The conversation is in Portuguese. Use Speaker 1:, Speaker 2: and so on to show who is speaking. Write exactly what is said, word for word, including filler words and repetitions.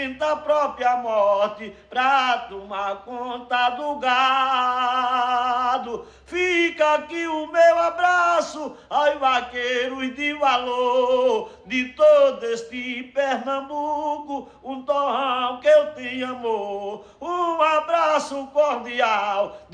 Speaker 1: a própria morte pra tomar conta do gado. Fica aqui o meu abraço aos vaqueiros de valor de todo este Pernambuco, um torrão que eu te amo. Um abraço cordial.